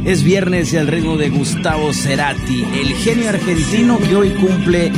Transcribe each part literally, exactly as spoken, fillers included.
Es viernes y al ritmo de Gustavo Cerati, el genio argentino que hoy cumple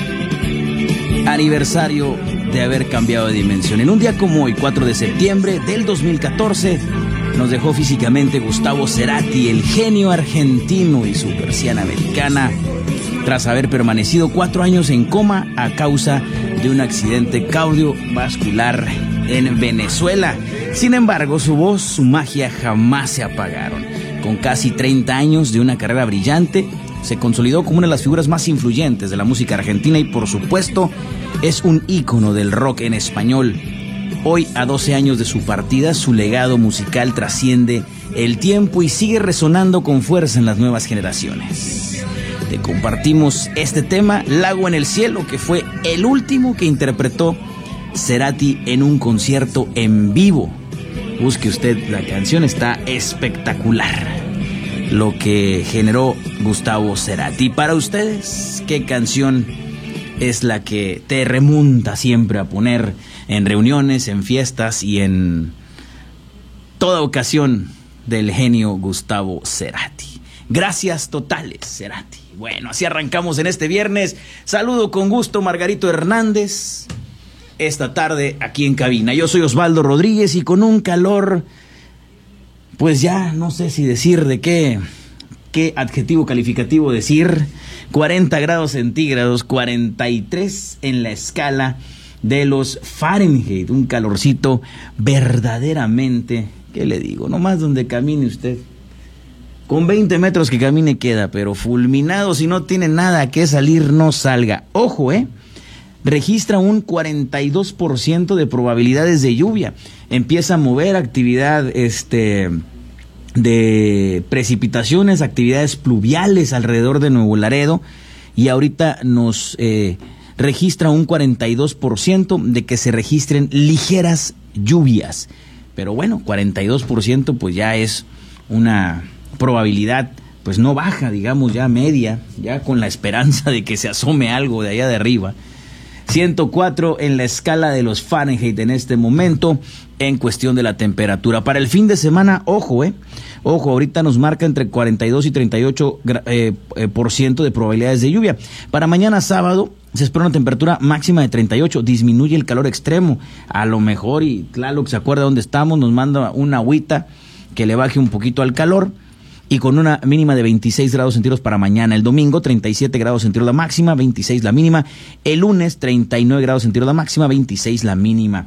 aniversario de haber cambiado de dimensión. En un día como hoy, cuatro de septiembre del dos mil catorce, nos dejó físicamente Gustavo Cerati, el genio argentino y su persiana americana, tras haber permanecido cuatro años en coma a causa de un accidente cardiovascular en Venezuela. Sin embargo, su voz, su magia jamás se apagaron. Con casi treinta años de una carrera brillante, se consolidó como una de las figuras más influyentes de la música argentina y, por supuesto, es un ícono del rock en español. Hoy, a doce años de su partida, su legado musical trasciende el tiempo y sigue resonando con fuerza en las nuevas generaciones. Te compartimos este tema, Lago en el Cielo, que fue el último que interpretó Cerati en un concierto en vivo. Busque usted la canción, está espectacular lo que generó Gustavo Cerati. Para ustedes, ¿qué canción es la que te remonta siempre a poner en reuniones, en fiestas y en toda ocasión del genio Gustavo Cerati? Gracias totales, Cerati. Bueno, así arrancamos en este viernes. Saludo con gusto, Margarito Hernández, esta tarde aquí en cabina. Yo soy Osvaldo Rodríguez y con un calor, pues ya no sé si decir de qué, qué adjetivo calificativo decir. cuarenta grados centígrados, cuarenta y tres en la escala de los Fahrenheit. Un calorcito verdaderamente, ¿qué le digo? Nomás donde camine usted. Con veinte metros que camine queda, pero fulminado, si no tiene nada que salir, no salga. Ojo, ¿eh? Registra un cuarenta y dos por ciento de probabilidades de lluvia. Empieza a mover actividad este, de precipitaciones, actividades pluviales alrededor de Nuevo Laredo. Y ahorita nos eh, registra un cuarenta y dos por ciento de que se registren ligeras lluvias. Pero bueno, cuarenta y dos por ciento pues ya es una probabilidad pues no baja, digamos ya media, ya con la esperanza de que se asome algo de allá de arriba. ciento cuatro en la escala de los Fahrenheit en este momento en cuestión de la temperatura. Para el fin de semana, ojo, eh, ojo, ahorita nos marca entre cuarenta y dos y treinta y ocho eh, eh, por ciento de probabilidades de lluvia. Para mañana sábado se espera una temperatura máxima de treinta y ocho, disminuye el calor extremo. A lo mejor, y claro que se acuerda dónde estamos, nos manda una agüita que le baje un poquito al calor. Y con una mínima de veintiséis grados centígrados para mañana. El domingo, treinta y siete grados centígrados la máxima, veintiséis la mínima. El lunes, treinta y nueve grados centígrados la máxima, veintiséis la mínima.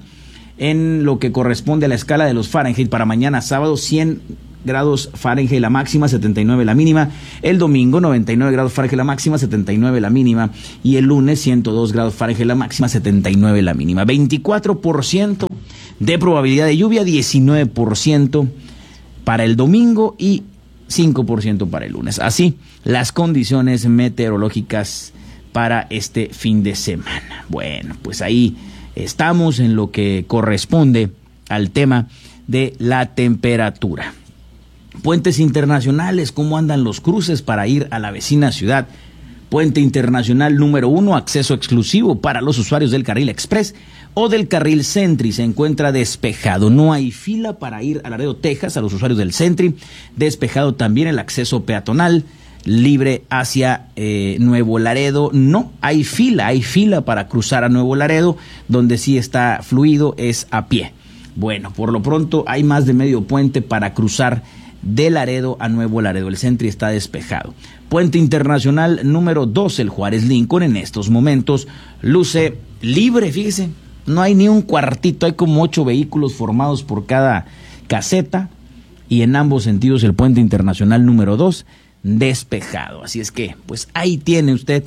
En lo que corresponde a la escala de los Fahrenheit para mañana sábado, cien grados Fahrenheit la máxima, setenta y nueve la mínima. El domingo, noventa y nueve grados Fahrenheit la máxima, setenta y nueve la mínima. Y el lunes, ciento dos grados Fahrenheit la máxima, setenta y nueve la mínima. veinticuatro por ciento de probabilidad de lluvia, diecinueve por ciento para el domingo y cinco por ciento para el lunes. Así, las condiciones meteorológicas para este fin de semana. Bueno, pues ahí estamos en lo que corresponde al tema de la temperatura. Puentes internacionales, ¿cómo andan los cruces para ir a la vecina ciudad? Puente internacional número uno, acceso exclusivo para los usuarios del carril express o del carril Sentry, se encuentra despejado. No hay fila para ir a Laredo, Texas, a los usuarios del Sentry. Despejado también el acceso peatonal libre hacia eh, Nuevo Laredo. No hay fila, hay fila para cruzar a Nuevo Laredo. Donde sí está fluido es a pie. Bueno, por lo pronto hay más de medio puente para cruzar de Laredo a Nuevo Laredo. El Sentry está despejado. Puente internacional número dos, el Juárez Lincoln, en estos momentos luce libre, fíjese. No hay ni un cuartito, hay como ocho vehículos formados por cada caseta y en ambos sentidos el puente internacional número dos despejado. Así es que, pues ahí tiene usted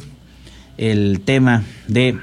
el tema de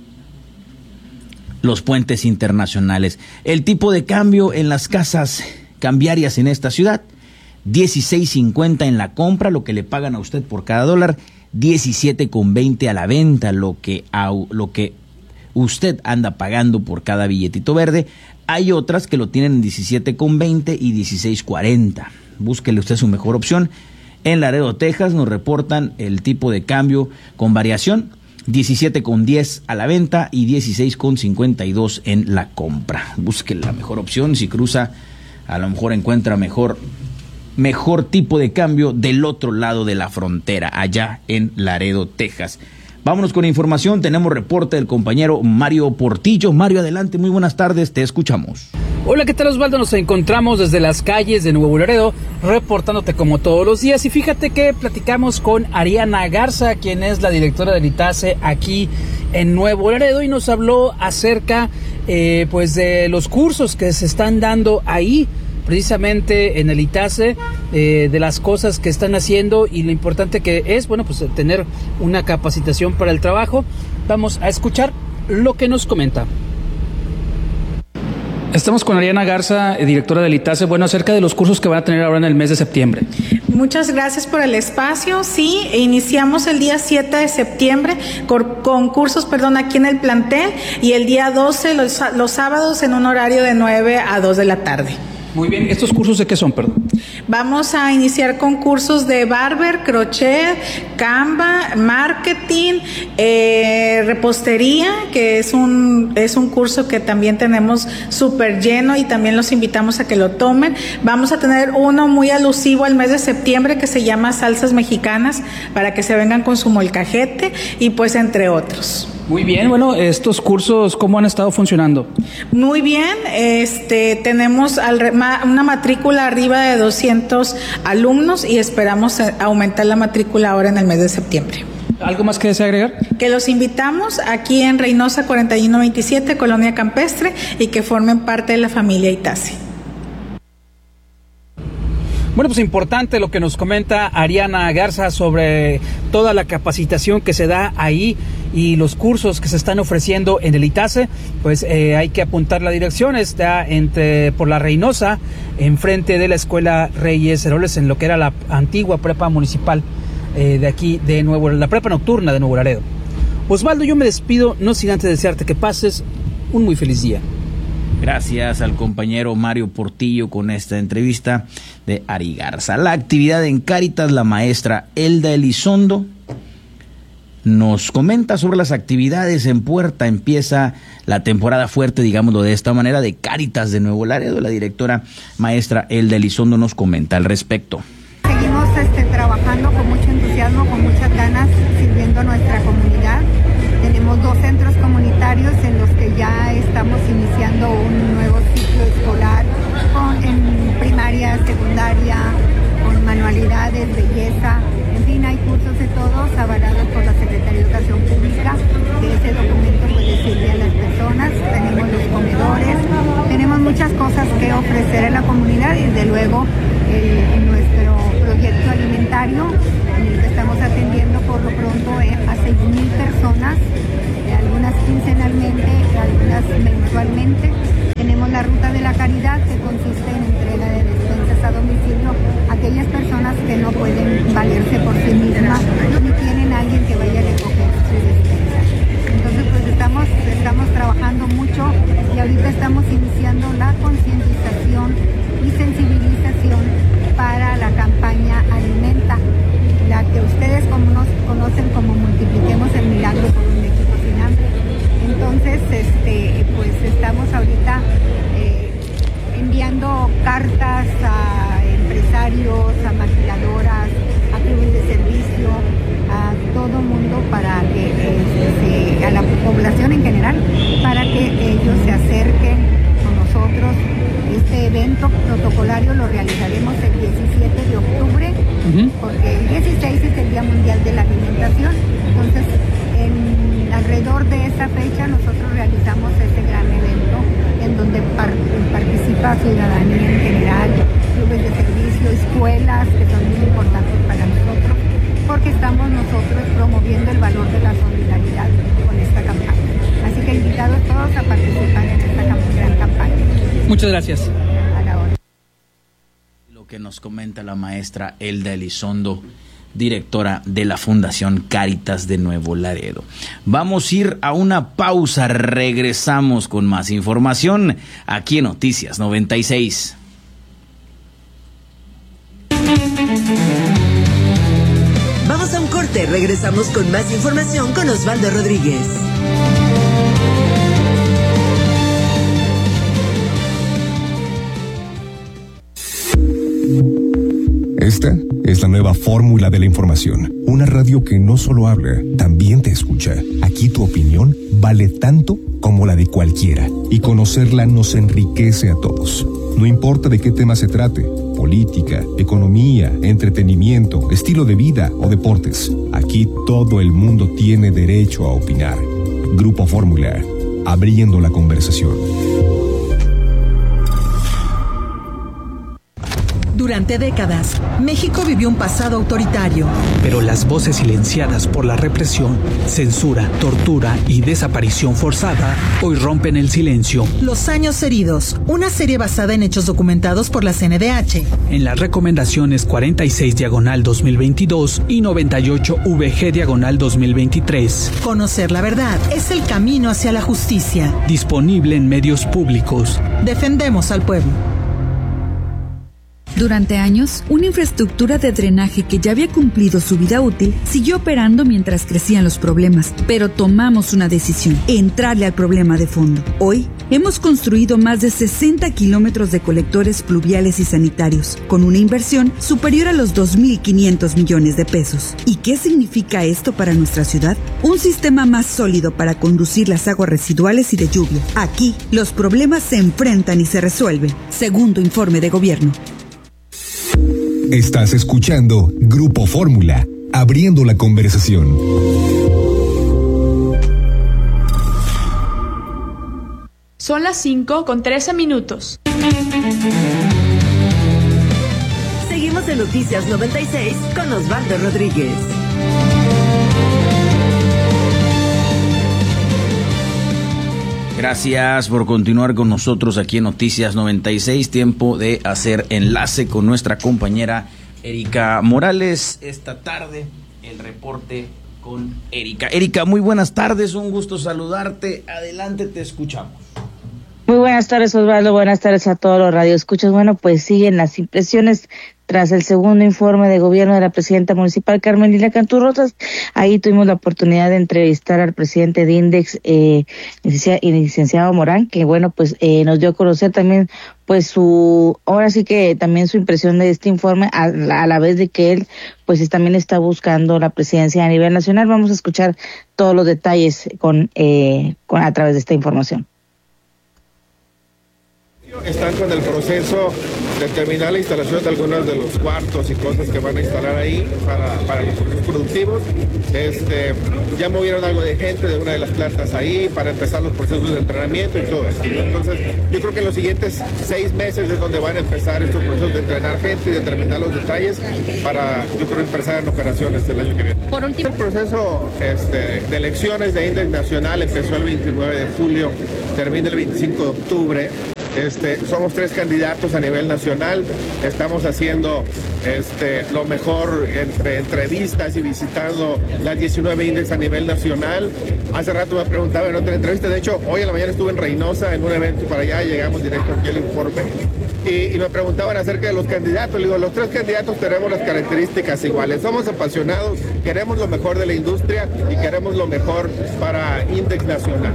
los puentes internacionales. El tipo de cambio en las casas cambiarias en esta ciudad, dieciséis cincuenta en la compra, lo que le pagan a usted por cada dólar, diecisiete con veinte a la venta, lo que, a, lo que usted anda pagando por cada billetito verde. Hay otras que lo tienen en diecisiete con veinte y dieciséis cuarenta. Búsquele usted su mejor opción. En Laredo, Texas, nos reportan el tipo de cambio con variación, diecisiete con diez a la venta y dieciséis con cincuenta y dos en la compra. Busque la mejor opción. Si cruza, a lo mejor encuentra mejor mejor tipo de cambio del otro lado de la frontera, allá en Laredo, Texas. Vámonos con información, tenemos reporte del compañero Mario Portillo. Mario, adelante, muy buenas tardes, te escuchamos. Hola, ¿qué tal, Osvaldo? Nos encontramos desde las calles de Nuevo Laredo, reportándote como todos los días. Y fíjate que platicamos con Ariana Garza, quien es la directora del ITASE aquí en Nuevo Laredo, y nos habló acerca eh, pues de los cursos que se están dando ahí, precisamente en el ITASE, eh, de las cosas que están haciendo y lo importante que es, bueno, pues tener una capacitación para el trabajo. Vamos a escuchar lo que nos comenta. Estamos con Ariana Garza, directora del ITASE, bueno, acerca de los cursos que van a tener ahora en el mes de septiembre. Muchas gracias por el espacio. Sí, iniciamos el día siete de septiembre con, con cursos, perdón, aquí en el plantel, y el día doce, los, los sábados, en un horario de nueve a dos de la tarde. Muy bien, ¿estos cursos de qué son, perdón? Vamos a iniciar con cursos de barber, crochet, Canva, marketing, eh, repostería, que es un, es un curso que también tenemos súper lleno y también los invitamos a que lo tomen. Vamos a tener uno muy alusivo al mes de septiembre que se llama salsas mexicanas, para que se vengan con su molcajete y pues entre otros. Muy bien, bueno, estos cursos, ¿cómo han estado funcionando? Muy bien, este, tenemos al, ma, una matrícula arriba de doscientos alumnos y esperamos aumentar la matrícula ahora en el mes de septiembre. ¿Algo más que desea agregar? Que los invitamos aquí en Reynosa cuarenta y uno veintisiete, Colonia Campestre, y que formen parte de la familia ITASE. Bueno, pues importante lo que nos comenta Ariana Garza sobre toda la capacitación que se da ahí y los cursos que se están ofreciendo en el ITASE. Pues eh, hay que apuntar la dirección, está entre por la Reynosa, enfrente de la Escuela Reyes Heroles, en lo que era la antigua prepa municipal eh, de aquí de Nuevo, la prepa nocturna de Nuevo Laredo. Osvaldo, yo me despido, no sin antes desearte que pases un muy feliz día. Gracias al compañero Mario Portillo con esta entrevista de Ari Garza. La actividad en Cáritas, la maestra Elda Elizondo nos comenta sobre las actividades en puerta. Empieza la temporada fuerte, digámoslo de esta manera, de Cáritas de Nuevo Laredo. La directora maestra Elda Elizondo nos comenta al respecto. Seguimos este, trabajando con mucho entusiasmo, con muchas ganas, sirviendo a nuestra comunidad. Tenemos dos centros comunitarios en los que ya estamos iniciando un nuevo ciclo escolar con, en primaria, secundaria, con manualidades, belleza, en fin, hay cursos de todos avalados por la Secretaría de Educación Pública, que ese documento puede sirve a las personas. Tenemos los comedores, tenemos muchas cosas que ofrecer a la comunidad y desde luego el, nuestro proyecto alimentario, en el que estamos atendiendo por lo pronto eh, a seis mil personas, eh, algunas quincenalmente, algunas mensualmente. Tenemos la ruta de la caridad, que consiste en entrega de despensas a domicilio a aquellas personas que no pueden valerse por sí mismas ni tienen a alguien que vaya a recoger su despensa. Entonces pues estamos, estamos trabajando mucho y ahorita estamos iniciando la concientización y sensibilización para la campaña Alimenta, la que ustedes como nos conocen como Multipliquemos el Milagro por un México sin Hambre. Entonces, este, pues estamos ahorita eh, enviando cartas a empresarios, a maquiladoras, a clubes de servicio, a todo mundo para que, este, a la población en general, para que ellos se acerquen con nosotros. Este evento protocolario lo realizaremos el diecisiete de octubre, uh-huh. porque el dieciséis es el Día Mundial de la Alimentación. Entonces, en, alrededor de esa fecha nosotros realizamos este gran evento en donde par, participa ciudadanía en general, clubes de servicio, escuelas, que son muy importantes para nosotros, porque estamos nosotros promoviendo el valor de la solidaridad con esta campaña. Así que invitados todos a participar en esta gran campaña. Muchas gracias. A la hora. Lo que nos comenta la maestra Elda Elizondo, directora de la Fundación Cáritas de Nuevo Laredo. Vamos a ir a una pausa, regresamos con más información aquí en Noticias noventa y seis. Vamos a un corte, regresamos con más información con Osvaldo Rodríguez. Esta es la nueva fórmula de la información. Una radio que no solo habla, también te escucha. Aquí tu opinión vale tanto como la de cualquiera. Y conocerla nos enriquece a todos. No importa de qué tema se trate, política, economía, entretenimiento, estilo de vida o deportes. Aquí todo el mundo tiene derecho a opinar. Grupo Fórmula, abriendo la conversación. Durante décadas, México vivió un pasado autoritario. Pero las voces silenciadas por la represión, censura, tortura y desaparición forzada hoy rompen el silencio. Los años heridos, una serie basada en hechos documentados por la C N D H. En las recomendaciones cuarenta y seis diagonal dos mil veintidós y noventa y ocho V G diagonal dos mil veintitrés. Conocer la verdad es el camino hacia la justicia. Disponible en medios públicos. Defendemos al pueblo. Durante años, una infraestructura de drenaje que ya había cumplido su vida útil siguió operando mientras crecían los problemas, pero tomamos una decisión: entrarle al problema de fondo. Hoy, hemos construido más de sesenta kilómetros de colectores pluviales y sanitarios, con una inversión superior a los dos mil quinientos millones de pesos. ¿Y qué significa esto para nuestra ciudad? Un sistema más sólido para conducir las aguas residuales y de lluvia. Aquí, los problemas se enfrentan y se resuelven. Segundo informe de gobierno. Estás escuchando Grupo Fórmula, abriendo la conversación. Son las cinco con trece minutos. Seguimos en Noticias noventa y seis con Osvaldo Rodríguez. Gracias por continuar con nosotros aquí en Noticias noventa y seis. Tiempo de hacer enlace con nuestra compañera Erika Morales. Esta tarde, el reporte con Erika. Erika, muy buenas tardes, un gusto saludarte. Adelante, te escuchamos. Muy buenas tardes, Osvaldo. Buenas tardes a todos los radioescuchas. Bueno, pues siguen las impresiones tras el segundo informe de gobierno de la presidenta municipal, Carmen Lilia Cantú Rosas. Ahí tuvimos la oportunidad de entrevistar al presidente de INDEX, eh, licenciado Morán, que bueno, pues eh, nos dio a conocer también, pues su, ahora sí que también su impresión de este informe, a, a la vez de que él, pues también está buscando la presidencia a nivel nacional. Vamos a escuchar todos los detalles con, eh, con a través de esta información. Están con el proceso de terminar la instalación de algunos de los cuartos y cosas que van a instalar ahí para, para los procesos productivos. Este, ya movieron algo de gente de una de las plantas ahí para empezar los procesos de entrenamiento y todo esto. Entonces, yo creo que en los siguientes seis meses es donde van a empezar estos procesos de entrenar gente y de terminar los detalles para, yo creo, empezar en operaciones el año que viene. Por último, el proceso este, de elecciones de INDEX Nacional empezó el veintinueve de julio, termina el veinticinco de octubre. Este, somos tres candidatos a nivel nacional, estamos haciendo este, lo mejor entre entrevistas y visitando las diecinueve INDEX a nivel nacional. Hace rato me preguntaba en otra entrevista, de hecho hoy en la mañana estuve en Reynosa en un evento para allá, llegamos directo aquí al informe y, y me preguntaban acerca de los candidatos. Le digo, los tres candidatos tenemos las características iguales, somos apasionados, queremos lo mejor de la industria y queremos lo mejor para INDEX Nacional.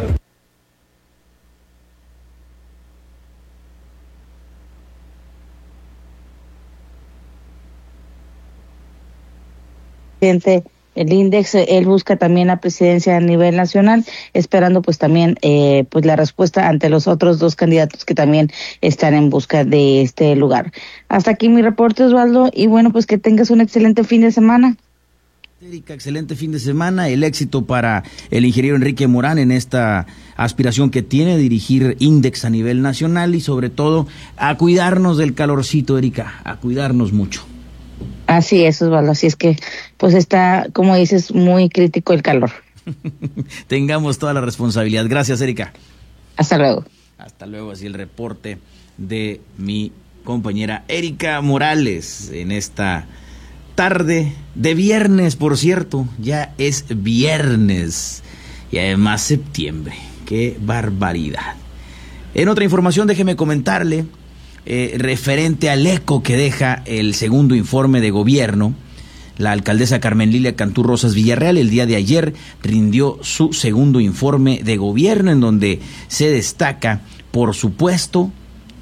El INDEX, él busca también la presidencia a nivel nacional, esperando pues también eh, pues la respuesta ante los otros dos candidatos que también están en busca de este lugar. Hasta aquí mi reporte, Osvaldo, y bueno, pues que tengas un excelente fin de semana. Erika, excelente fin de semana, el éxito para el ingeniero Enrique Morán en esta aspiración que tiene de dirigir INDEX a nivel nacional y sobre todo a cuidarnos del calorcito, Erika, a cuidarnos mucho. Así es, Osvaldo, así es que pues está, como dices, muy crítico el calor. Tengamos toda la responsabilidad. Gracias, Erika. Hasta luego. Hasta luego, así el reporte de mi compañera Erika Morales en esta tarde de viernes, por cierto, ya es viernes y además septiembre. ¡Qué barbaridad! En otra información, déjeme comentarle Eh, referente al eco que deja el segundo informe de gobierno. La alcaldesa Carmen Lilia Cantú Rosas Villarreal el día de ayer rindió su segundo informe de gobierno en donde se destaca, por supuesto,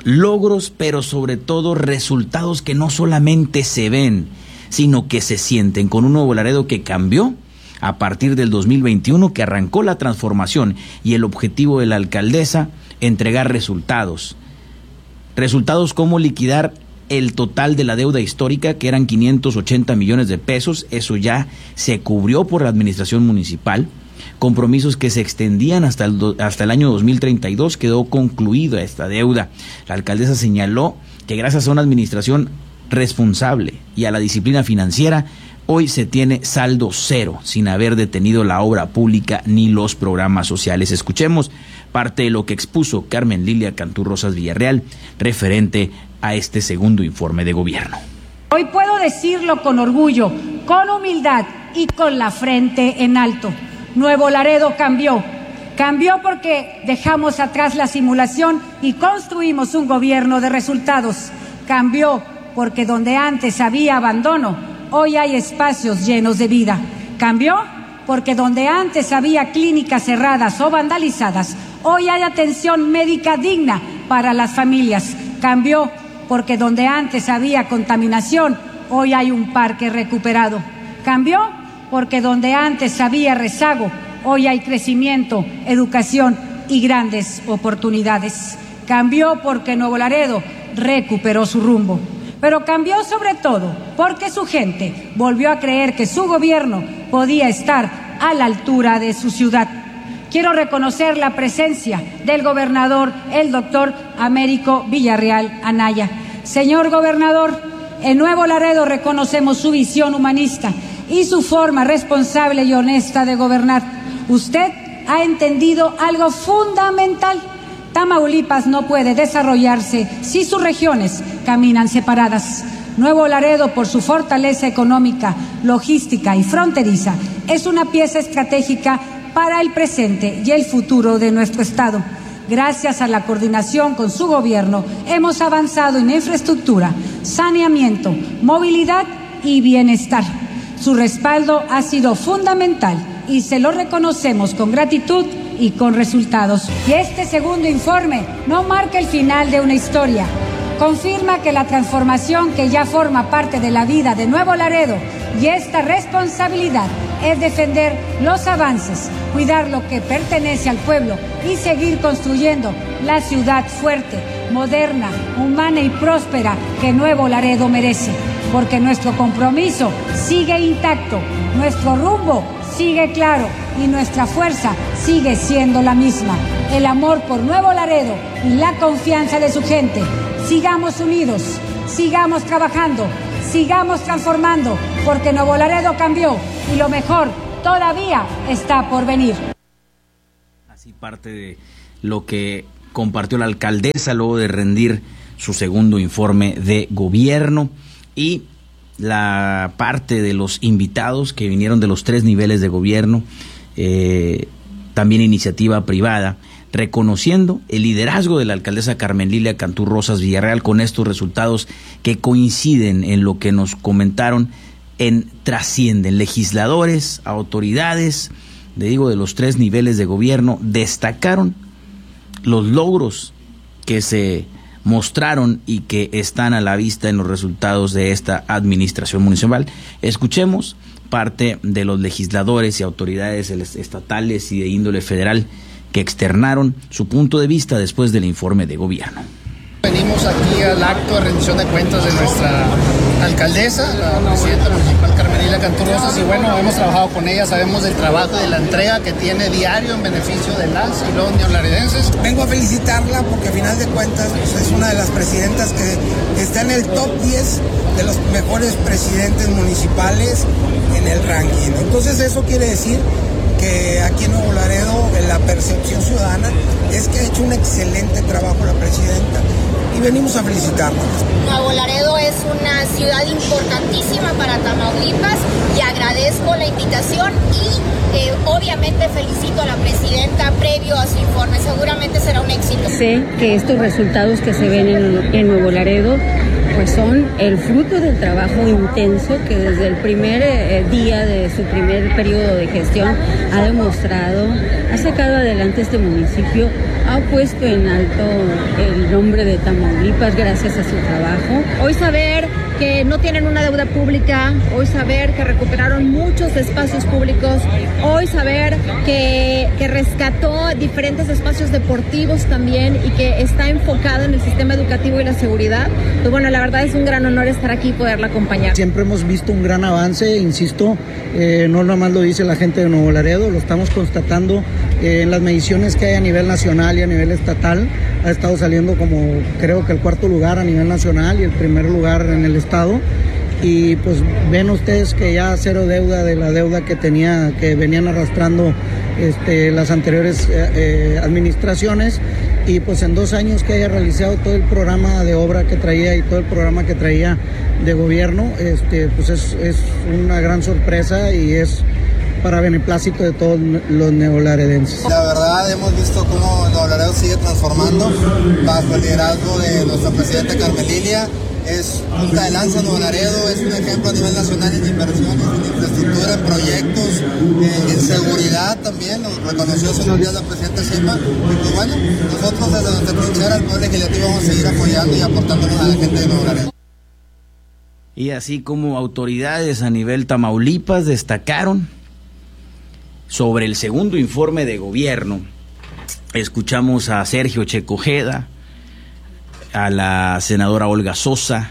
logros, pero sobre todo resultados que no solamente se ven, sino que se sienten, con un Nuevo Laredo que cambió a partir del dos mil veintiuno, que arrancó la transformación y el objetivo de la alcaldesa, entregar resultados. Resultados como liquidar el total de la deuda histórica, que eran quinientos ochenta millones de pesos, eso ya se cubrió por la administración municipal. Compromisos que se extendían hasta el, do, hasta el año dos mil treinta y dos, quedó concluida esta deuda. La alcaldesa señaló que gracias a una administración responsable y a la disciplina financiera, hoy se tiene saldo cero, sin haber detenido la obra pública ni los programas sociales. Escuchemos parte de lo que expuso Carmen Lilia Cantú Rosas Villarreal referente a este segundo informe de gobierno. Hoy puedo decirlo con orgullo, con humildad y con la frente en alto. Nuevo Laredo cambió. Cambió porque dejamos atrás la simulación y construimos un gobierno de resultados. Cambió porque donde antes había abandono, hoy hay espacios llenos de vida. Cambió porque donde antes había clínicas cerradas o vandalizadas, hoy hay atención médica digna para las familias. Cambió porque donde antes había contaminación, hoy hay un parque recuperado. Cambió porque donde antes había rezago, hoy hay crecimiento, educación y grandes oportunidades. Cambió porque Nuevo Laredo recuperó su rumbo. Pero cambió sobre todo porque su gente volvió a creer que su gobierno podía estar a la altura de su ciudad. Quiero reconocer la presencia del gobernador, el doctor Américo Villarreal Anaya. Señor gobernador, en Nuevo Laredo reconocemos su visión humanista y su forma responsable y honesta de gobernar. Usted ha entendido algo fundamental. Tamaulipas no puede desarrollarse si sus regiones caminan separadas. Nuevo Laredo, por su fortaleza económica, logística y fronteriza, es una pieza estratégica para el presente y el futuro de nuestro estado. Gracias a la coordinación con su gobierno, hemos avanzado en infraestructura, saneamiento, movilidad y bienestar. Su respaldo ha sido fundamental y se lo reconocemos con gratitud y con resultados. Y este segundo informe no marca el final de una historia. Confirma que la transformación que ya forma parte de la vida de Nuevo Laredo y esta responsabilidad es defender los avances, cuidar lo que pertenece al pueblo y seguir construyendo la ciudad fuerte, moderna, humana y próspera que Nuevo Laredo merece. Porque nuestro compromiso sigue intacto, nuestro rumbo sigue claro y nuestra fuerza sigue siendo la misma. El amor por Nuevo Laredo y la confianza de su gente. Sigamos unidos, sigamos trabajando, sigamos transformando, porque Nuevo Laredo cambió y lo mejor todavía está por venir. Así parte de lo que compartió la alcaldesa luego de rendir su segundo informe de gobierno y la parte de los invitados que vinieron de los tres niveles de gobierno, eh, también iniciativa privada, reconociendo el liderazgo de la alcaldesa Carmen Lilia Cantú Rosas Villarreal con estos resultados que coinciden en lo que nos comentaron, en trascienden legisladores, autoridades, le digo, de los tres niveles de gobierno, destacaron los logros que se mostraron y que están a la vista en los resultados de esta administración municipal. Escuchemos parte de los legisladores y autoridades estatales y de índole federal que externaron su punto de vista después del informe de gobierno. Venimos aquí al acto de rendición de cuentas de nuestra alcaldesa, la presidenta municipal Carmen Lilia Cantú Rosas, y bueno, hemos trabajado con ella, sabemos del trabajo y de la entrega que tiene diario en beneficio de las y los neolaredenses. Vengo a felicitarla porque a final de cuentas pues, es una de las presidentas que está en el top diez de los mejores presidentes municipales en el ranking. Entonces eso quiere decir que aquí en Nuevo Laredo la percepción ciudadana es que ha hecho un excelente trabajo la presidenta y venimos a felicitarla. Nuevo Laredo es una ciudad importantísima para Tamaulipas y agradezco la invitación y eh, obviamente felicito a la presidenta previo a su informe, seguramente será un éxito. Sé que estos resultados que se ven en, en Nuevo Laredo pues son el fruto del trabajo intenso que desde el primer eh, día de su primer periodo de gestión ha demostrado, ha sacado adelante este municipio ha puesto en alto el nombre de Tamaulipas gracias a su trabajo. Hoy saber que no tienen una deuda pública, hoy saber que recuperaron muchos espacios públicos, hoy saber que, que rescató diferentes espacios deportivos también y que está enfocado en el sistema educativo y la seguridad, pues bueno, la verdad es un gran honor estar aquí y poderla acompañar. Siempre hemos visto un gran avance, insisto, eh, no nomás lo dice la gente de Nuevo Laredo, lo estamos constatando eh, en las mediciones que hay a nivel nacional y a nivel estatal. Ha estado saliendo como creo que el cuarto lugar a nivel nacional y el primer lugar en el estado, y pues ven ustedes que ya cero deuda de la deuda que tenía, que venían arrastrando este, las anteriores eh, eh, administraciones, y pues en dos años que haya realizado todo el programa de obra que traía y todo el programa que traía de gobierno, este, pues es, es una gran sorpresa y es para beneplácito de todos los neolaredenses. La verdad hemos visto cómo Nuevo Laredo sigue transformando bajo el liderazgo de nuestra presidenta Carmen Lilia. Es punta de lanza Nuevo Laredo, es un ejemplo a nivel nacional en inversiones, en infraestructura, en proyectos, en, en seguridad también, nos reconoció hace unos días la presidenta Sheinbaum, y pues bueno, nosotros desde nuestra trinchera, el Poder Legislativo, vamos a seguir apoyando y aportándonos a la gente de Nuevo Laredo. Y así como autoridades a nivel Tamaulipas destacaron sobre el segundo informe de gobierno, escuchamos a Sergio Checo Ojeda, a la senadora Olga Sosa,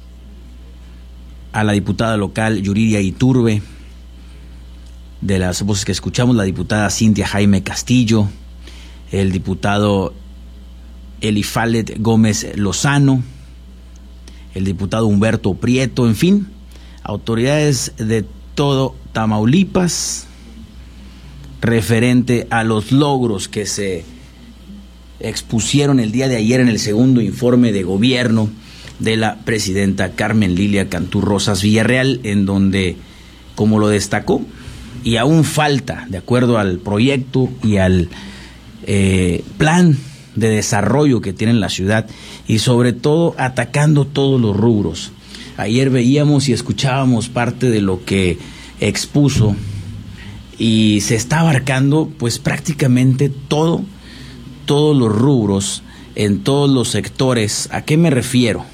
a la diputada local Yuridia Iturbe, de las voces que escuchamos, la diputada Cintia Jaime Castillo, el diputado Elifalet Gómez Lozano, el diputado Humberto Prieto, en fin, autoridades de todo Tamaulipas, referente a los logros que se expusieron el día de ayer en el segundo informe de gobierno de la presidenta Carmen Lilia Cantú Rosas Villarreal, en donde, como lo destacó, y aún falta, de acuerdo al proyecto y al eh, plan de desarrollo que tiene la ciudad, y sobre todo atacando todos los rubros. Ayer veíamos y escuchábamos parte de lo que expuso, y se está abarcando pues prácticamente todo, todos los rubros, en todos los sectores. ¿A qué me refiero?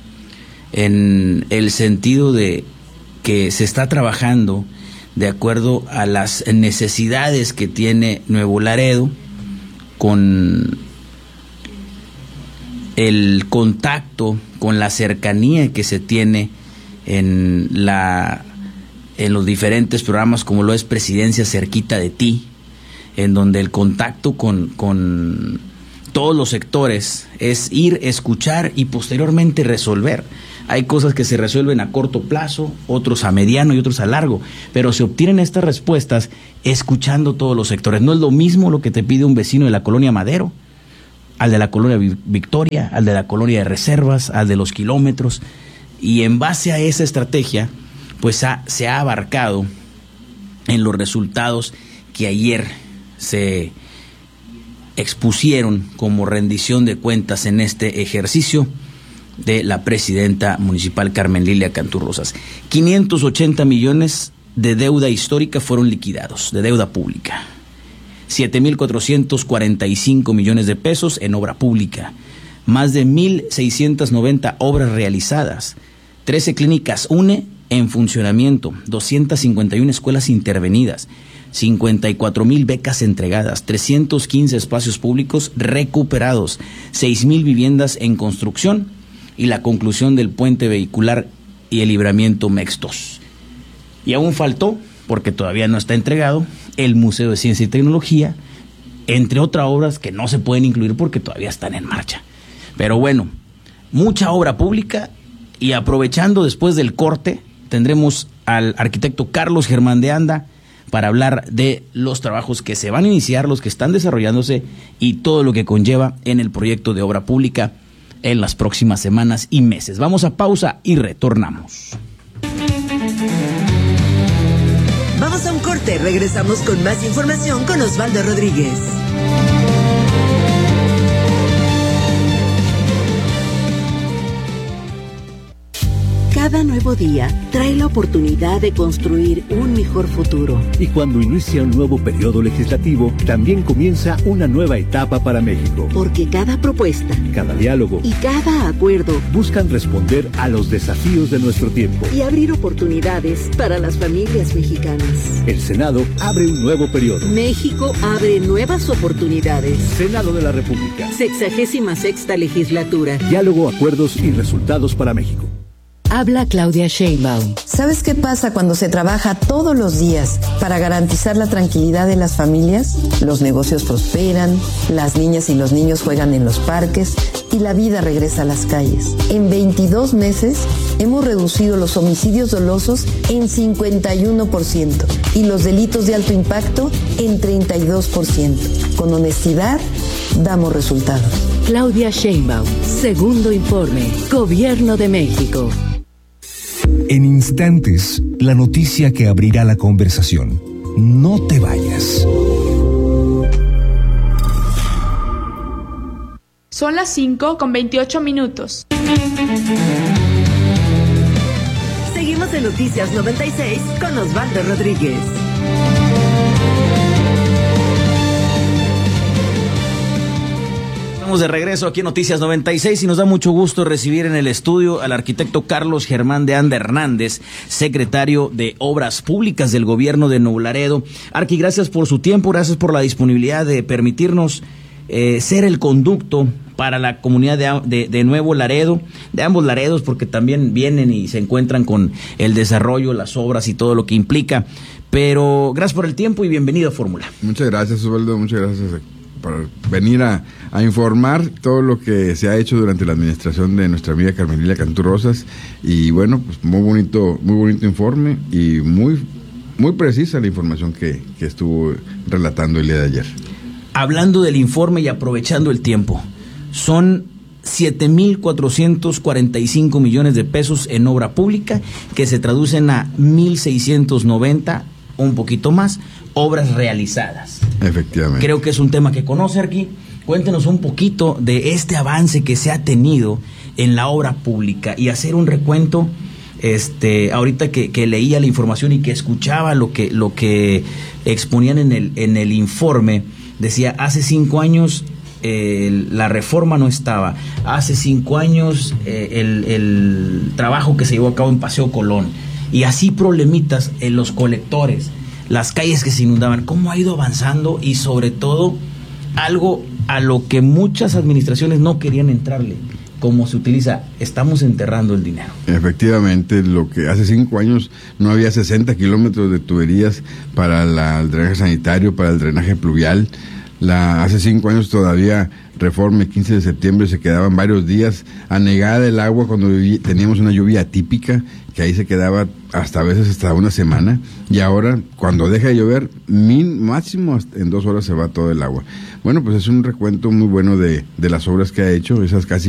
En el sentido de que se está trabajando de acuerdo a las necesidades que tiene Nuevo Laredo, con el contacto, con la cercanía que se tiene en la en los diferentes programas, como lo es Presidencia Cerquita de Ti, en donde el contacto con, con todos los sectores es ir, escuchar y posteriormente resolver. Hay cosas que se resuelven a corto plazo, otros a mediano y otros a largo, pero se obtienen estas respuestas escuchando todos los sectores. No es lo mismo lo que te pide un vecino de la colonia Madero, al de la colonia Victoria, al de la colonia de Reservas, al de los kilómetros, y en base a esa estrategia, pues ha, se ha abarcado en los resultados que ayer se expusieron como rendición de cuentas en este ejercicio de la presidenta municipal Carmen Lilia Cantú Rosas. quinientos ochenta millones de deuda histórica fueron liquidados, de deuda pública. siete mil cuatrocientos cuarenta y cinco millones de pesos en obra pública. Más de mil seiscientas noventa obras realizadas. trece clínicas U N E en funcionamiento. doscientas cincuenta y una escuelas intervenidas. cincuenta y cuatro mil becas entregadas, trescientos quince espacios públicos recuperados, seis mil viviendas en construcción y la conclusión del puente vehicular y el libramiento MEX dos. Y aún faltó, porque todavía no está entregado, el Museo de Ciencia y Tecnología, entre otras obras que no se pueden incluir porque todavía están en marcha. Pero bueno, mucha obra pública, y aprovechando después del corte, tendremos al arquitecto Carlos Germán de Anda para hablar de los trabajos que se van a iniciar, los que están desarrollándose y todo lo que conlleva en el proyecto de obra pública en las próximas semanas y meses. Vamos a pausa y retornamos. Vamos a un corte, regresamos con más información con Osvaldo Rodríguez. Cada nuevo día trae la oportunidad de construir un mejor futuro. Y cuando inicia un nuevo periodo legislativo, también comienza una nueva etapa para México. Porque cada propuesta, cada diálogo y cada acuerdo buscan responder a los desafíos de nuestro tiempo y abrir oportunidades para las familias mexicanas. El Senado abre un nuevo periodo. México abre nuevas oportunidades. Senado de la República. Sexagésima sexta legislatura. Diálogo, acuerdos y resultados para México. Habla Claudia Sheinbaum. ¿Sabes qué pasa cuando se trabaja todos los días para garantizar la tranquilidad de las familias? Los negocios prosperan, las niñas y los niños juegan en los parques y la vida regresa a las calles. En veintidós meses hemos reducido los homicidios dolosos en cincuenta y uno por ciento y los delitos de alto impacto en treinta y dos por ciento. Con honestidad, damos resultados. Claudia Sheinbaum, segundo informe, Gobierno de México. En instantes, la noticia que abrirá la conversación. No te vayas. Son las cinco con veintiocho minutos. Seguimos en Noticias noventa y seis con Osvaldo Rodríguez. Estamos de regreso aquí en Noticias noventa y seis y nos da mucho gusto recibir en el estudio al arquitecto Carlos Germán de Anda Hernández, secretario de Obras Públicas del Gobierno de Nuevo Laredo. Arqui, gracias por su tiempo, gracias por la disponibilidad de permitirnos eh, ser el conducto para la comunidad de, de, de Nuevo Laredo, de ambos Laredos, porque también vienen y se encuentran con el desarrollo, las obras y todo lo que implica. Pero gracias por el tiempo y bienvenido a Fórmula. Muchas gracias, Osvaldo, muchas gracias por venir a, a informar todo lo que se ha hecho durante la administración de nuestra amiga Carmelina Cantú Rosas. Y bueno, pues muy bonito, muy bonito informe y muy, muy precisa la información que, que estuvo relatando el día de ayer. Hablando del informe y aprovechando el tiempo, son siete mil cuatrocientos cuarenta y cinco millones de pesos en obra pública, que se traducen a mil seiscientos noventa, un poquito más, obras realizadas. Efectivamente. Creo que es un tema que conoce aquí. Cuéntenos un poquito de este avance que se ha tenido en la obra pública y hacer un recuento. Este, ahorita que, que leía la información y que escuchaba lo que, lo que exponían en el, en el informe, decía, hace cinco años eh, la reforma no estaba, hace cinco años eh, el, el trabajo que se llevó a cabo en Paseo Colón, y así problemitas en los colectores, las calles que se inundaban. ¿Cómo ha ido avanzando? Y sobre todo, algo a lo que muchas administraciones no querían entrarle, como se utiliza, estamos enterrando el dinero. Efectivamente, lo que hace cinco años no había sesenta kilómetros de tuberías para la, el drenaje sanitario, para el drenaje pluvial. La, hace cinco años todavía Reforma, el quince de septiembre, se quedaban varios días anegada el agua cuando viví, teníamos una lluvia atípica, que ahí se quedaba hasta a veces hasta una semana, y ahora cuando deja de llover, min, máximo en dos horas se va todo el agua. Bueno, pues es un recuento muy bueno de, de las obras que ha hecho, esas casi